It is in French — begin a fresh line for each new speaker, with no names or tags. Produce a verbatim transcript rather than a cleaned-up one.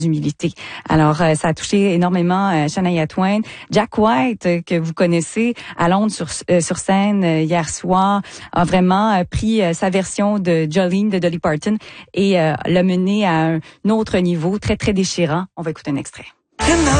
d'humilité. Alors, euh, ça a touché énormément euh, Shania Twain. Jack White, euh, que vous connaissez à Londres sur, euh, sur scène euh, hier soir, a vraiment euh, pris euh, sa version de Jolene de Dolly Parton et euh, l'a mené à un autre niveau très, très déchirant. On va écouter un extrait.